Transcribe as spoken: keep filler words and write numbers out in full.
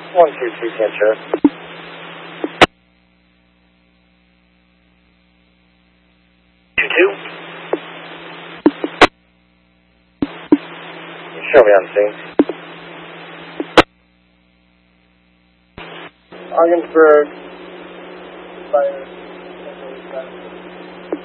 one two two, can't show. two two. Show me on scene. Ogdensburg. Fire.